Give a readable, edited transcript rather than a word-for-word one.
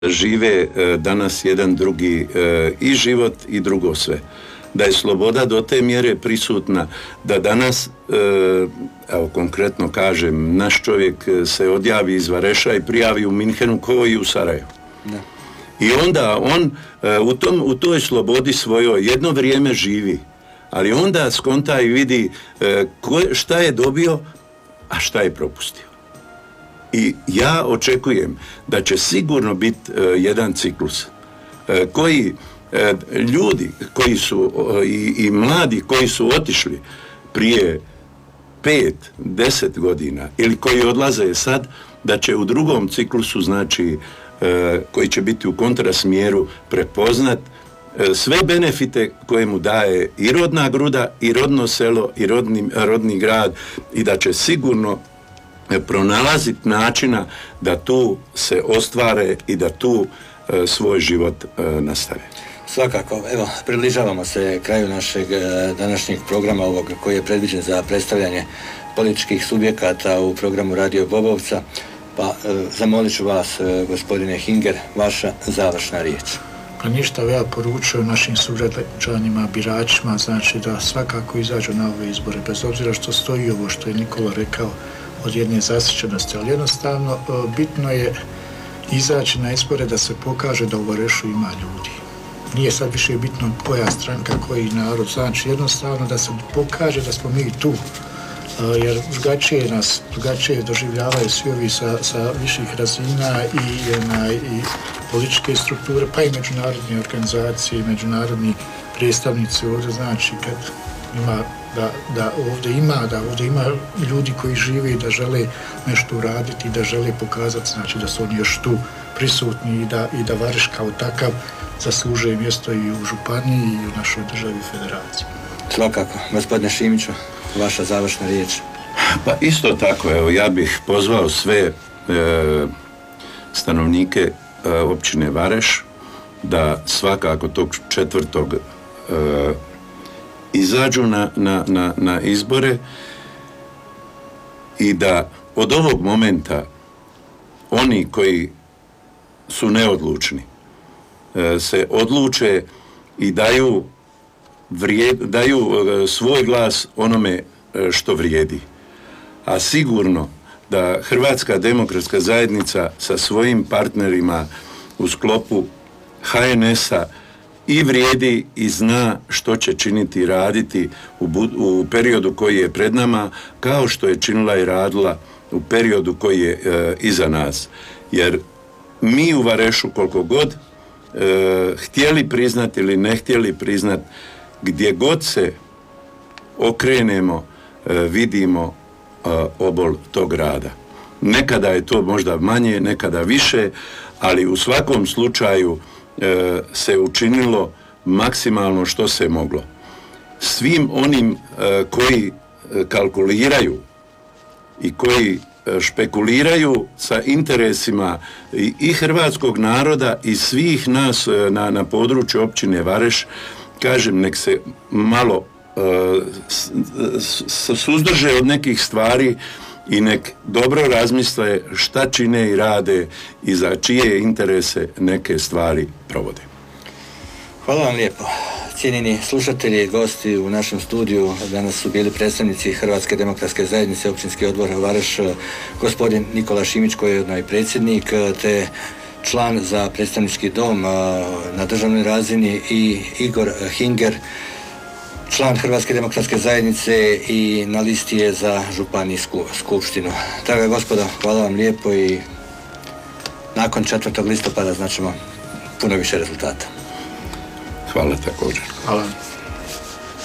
žive danas jedan drugi i život i drugo sve. Da je sloboda do te mjere prisutna da danas, evo konkretno kažem, naš čovjek se odjavi iz Vareša i prijavi u Minhenu kao i u Sarajevu. Da. I onda on u toj slobodi svojoj jedno vrijeme živi, ali onda skonta i vidi šta je dobio, a šta je propustio. I ja očekujem da će sigurno biti jedan ciklus koji ljudi koji su i mladi koji su otišli prije 5-10 godina ili koji odlaze sad, da će u drugom ciklusu, znači koji će biti u kontrasmjeru, prepoznat sve benefite koje mu daje i rodna gruda i rodno selo i rodni grad, i da će sigurno pronalaziti načina da tu se ostvare i da tu svoj život nastave. Svakako, evo, približavamo se kraju našeg današnjeg programa ovog koji je predviđen za predstavljanje političkih subjekata u programu Radio Bobovca, pa zamolit ću vas, gospodine Hinger, vaša završna riječ. Pa ništa, ja poručujem našim sugrađanima, biračima, znači da svakako izađu na ove izbore, bez obzira što stoji ovo što je Nikola rekao od jedne zasićenosti, ali jednostavno bitno je izaći na izbore da se pokaže da u Varešu ima ljudi. Nije sad više bitno koja stranka, koji narod, znači jednostavno da se pokaže da smo mi tu, jer drugačije doživljavaju svi ovi sa viših razina i političke strukture, pa i međunarodne organizacije, međunarodni predstavnici ovdje, znači kad ima da ovdje ima ljudi koji žive i da žele nešto uraditi, da žele pokazati, znači da su oni još tu prisutni i da Vareš kao takav zaslužuje mjesto i u županiji i u našoj državi i federaciji. Svakako. Gospodine Šimiću, vaša završna riječ. Pa isto tako, evo, ja bih pozvao sve stanovnike općine Vareš da svakako tog 4. izađu na izbore i da od ovog momenta oni koji su neodlučni se odluče i daju svoj glas onome što vrijedi. A sigurno da Hrvatska demokratska zajednica sa svojim partnerima u sklopu HNS-a i vrijedi i zna što će činiti i raditi u periodu koji je pred nama, kao što je činila i radila u periodu koji je iza nas. Jer mi u Varešu, koliko god htjeli priznati ili ne htjeli priznati, gdje god se okrenemo vidimo obol tog rada. Nekada je to možda manje, nekada više, ali u svakom slučaju se učinilo maksimalno što se moglo. Svim onim koji kalkuliraju i koji špekuliraju sa interesima i hrvatskog naroda i svih nas na području općine Vareš, kažem, nek se malo suzdrže od nekih stvari i nek dobro razmisle šta čine i rade i za čije interese neke stvari provode. Hvala vam lijepo. Cijenjeni slušatelji i gosti u našem studiju danas su bili predstavnici Hrvatske demokratske zajednice, općinski odbor Vareš, gospodin Nikola Šimić koji je ujedno i predsjednik, te član za predstavnički dom na državnoj razini i Igor Hinger, član Hrvatske demokratske zajednice i na listi je za županijsku skupštinu. Draga gospodo, hvala vam lijepo i nakon 4. listopada značimo puno više rezultata. Hvala također. Hvala.